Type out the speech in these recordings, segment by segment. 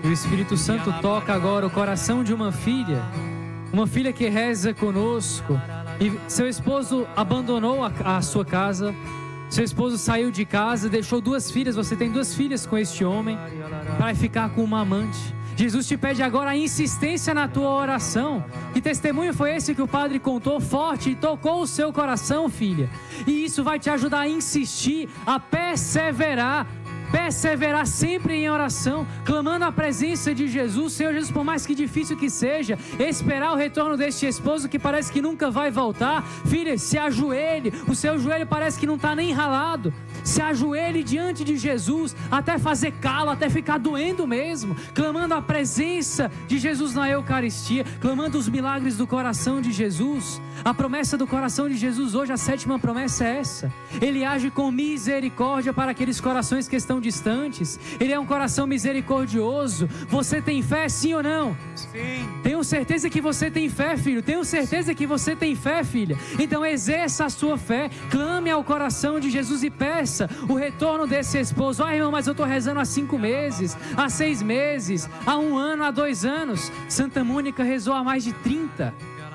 o Espírito Santo toca agora o coração de uma filha que reza conosco, e seu esposo abandonou a sua casa, seu esposo saiu de casa, deixou 2 filhas, você tem 2 filhas com este homem, para ficar com uma amante. Jesus te pede agora a insistência na tua oração. Que testemunho foi esse que o padre contou forte e tocou o seu coração, filha? E isso vai te ajudar a insistir, a perseverar sempre em oração, clamando a presença de Jesus. Senhor Jesus, por mais que difícil que seja, esperar o retorno deste esposo que parece que nunca vai voltar. Filha, se ajoelhe, o seu joelho parece que não está nem ralado, se ajoelhe diante de Jesus, até fazer calo, até ficar doendo mesmo, clamando a presença de Jesus na Eucaristia, clamando os milagres do coração de Jesus. A promessa do coração de Jesus hoje, a 7ª promessa é essa: Ele age com misericórdia para aqueles corações que estão distantes. Ele é um coração misericordioso. Você tem fé, sim ou não? Sim. Tenho certeza que você tem fé, filho. Tenho certeza que você tem fé, filha. Então exerça a sua fé, clame ao coração de Jesus e peça o retorno desse esposo. Irmão, mas eu estou rezando há 5 meses, há 6 meses, há 1 ano, há 2 anos. Santa Mônica rezou há mais de 30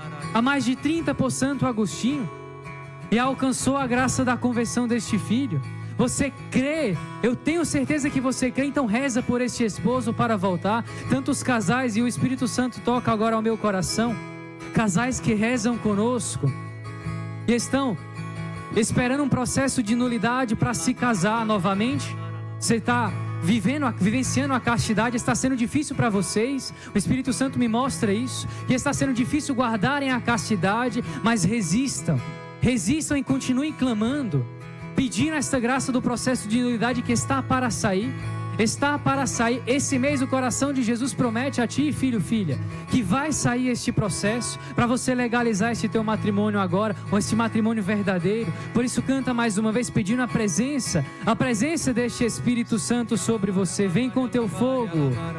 por Santo Agostinho, e alcançou a graça da conversão deste filho. Você crê? Eu tenho certeza que você crê. Então reza por este esposo para voltar. Tantos casais, e o Espírito Santo toca agora ao meu coração, casais que rezam conosco e estão esperando um processo de nulidade para se casar novamente. Você está vivenciando a castidade, está sendo difícil para vocês. O Espírito Santo me mostra isso, que está sendo difícil guardarem a castidade, mas resistam e continuem clamando, pedindo esta graça do processo de nulidade que está para sair. Esse mês o coração de Jesus promete a ti, filho, filha, que vai sair este processo para você legalizar este teu matrimônio agora, ou este matrimônio verdadeiro. Por isso canta mais uma vez pedindo a presença deste Espírito Santo sobre você. Vem com teu fogo.